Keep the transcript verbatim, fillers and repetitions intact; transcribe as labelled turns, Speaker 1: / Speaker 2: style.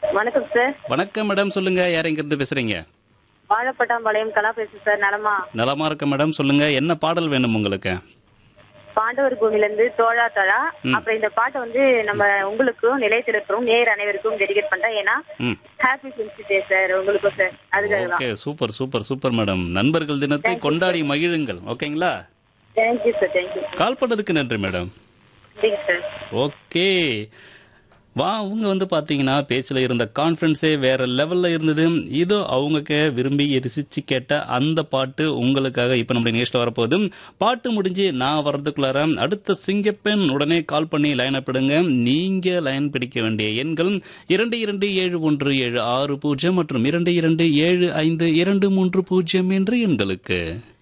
Speaker 1: வணக்கம் சார்.
Speaker 2: வணக்கம் மேடம், சொல்லுங்க. யார் எங்கிருந்து பேசுறீங்க?
Speaker 1: வாழப்பட்டாம்பாளையம் கலா பேசுறேன் சார். நலமா?
Speaker 2: நலமா இருக்க மேடம், சொல்லுங்க. என்ன பாடல் வேணும் உங்களுக்கு?
Speaker 1: பாண்டவர் பூமியில இருந்து தோழா தழா.
Speaker 2: ம்.
Speaker 1: அப்புறம் இந்த பாட்டை வந்து நம்ம உங்களுக்கும் நிலையத்திற்கும் நேர் அனைவருக்கும் டெடிகேட் பண்றேன். ஏன்னா
Speaker 2: ம்.
Speaker 1: ஹாப்பி ஃப்ரெண்ட்ஷிப் டே சார் உங்களுக்கும் சார். அதுக்காக தான்.
Speaker 2: Okay, super super super madam. நண்பர்கள் தினத்தை
Speaker 1: Thank you,
Speaker 2: கொண்டாடி மகிழுங்கள். ஓகேங்களா?
Speaker 1: Thank you sir. தேங்க்யூ
Speaker 2: கால் பண்ணதுக்கு நன்றி மேடம்.
Speaker 1: சார்.
Speaker 2: ஓகே. வா அவங்க வந்து பாத்தீங்கன்னா பேச்சில் இருந்த கான்ஃபிடன்ஸே வேற லெவல்ல இருந்தது. இதோ அவங்க விரும்பி ரசிச்சு கேட்ட அந்த பாட்டு உங்களுக்காக இப்ப நம்முடைய நேஷ்ல வரப்போகுது. பாட்டு முடிஞ்சு நான் வர்றதுக்குள்ளார அடுத்த சிங்கப்பெண் உடனே கால் பண்ணி லைன் அப்பிடுங்க. நீங்க லைன் பிடிக்க வேண்டிய எண்கள் இரண்டு இரண்டு ஏழு ஒன்று ஏழு ஆறு பூஜ்ஜியம் மற்றும் இரண்டு இரண்டு ஏழு ஐந்து இரண்டு மூன்று பூஜ்ஜியம் என்ற எண்களுக்கு.